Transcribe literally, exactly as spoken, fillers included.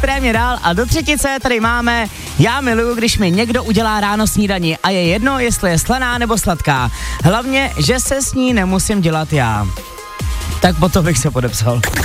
extrémně dál a do třetice tady máme já miluju, když mi někdo udělá ráno snídani a je jedno, jestli je slaná nebo sladká. Hlavně, že se s ní nemusím dělat já. Tak po to bych se podepsal.